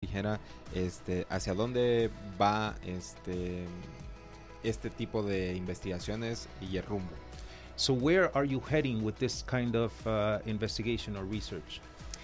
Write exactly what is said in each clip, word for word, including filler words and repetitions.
dijera este, hacia dónde va este, este tipo de investigaciones y el rumbo. So where are you heading with this kind of uh, investigation or research?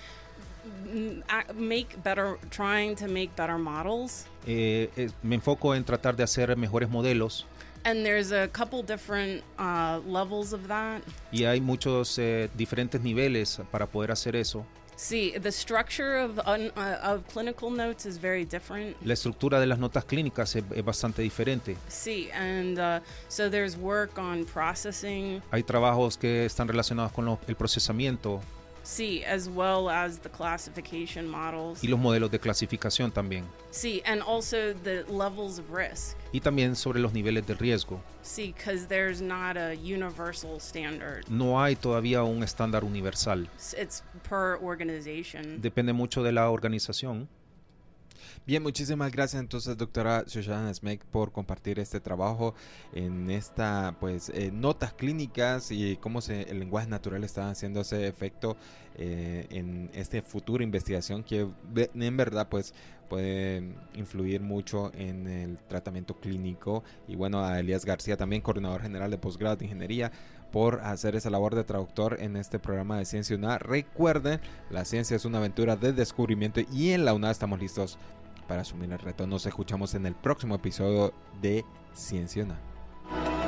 Make better, trying to make better models. Eh, eh, me enfoco en tratar de hacer mejores modelos. And there's a couple different uh, levels of that. Y hay muchos eh, diferentes niveles para poder hacer eso. See, the structure of, un, uh, of clinical notes is very different. La estructura de las notas clínicas es, es bastante diferente. See, and uh, so there's work on processing. Hay trabajos que están relacionados con lo, el procesamiento. See, as well as the classification models. Y los modelos de clasificación también. See, and also the levels of risk. Y también sobre los niveles de riesgo. See, because there's not a universal standard. No hay todavía un estándar universal. It's per organization. Depende mucho de la organización. Bien, muchísimas gracias entonces, doctora Shoshana Smake, por compartir este trabajo en esta, pues, eh, notas clínicas y cómo se, el lenguaje natural está haciendo ese efecto eh, en esta futura investigación que en verdad, pues, puede influir mucho en el tratamiento clínico. Y bueno, a Elías García, también coordinador general de posgrado de ingeniería, por hacer esa labor de traductor en este programa de Ciencia UNAD. Recuerden, la ciencia es una aventura de descubrimiento y en la UNAD estamos listos para asumir el reto. Nos escuchamos en el próximo episodio de Ciencia UNAD.